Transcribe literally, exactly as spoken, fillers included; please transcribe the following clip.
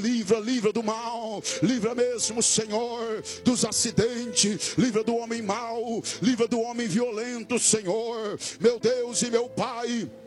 Livra, livra do mal, livra mesmo, Senhor, dos acidentes, livra do homem mau, livra do homem violento, Senhor, meu Deus e meu Pai.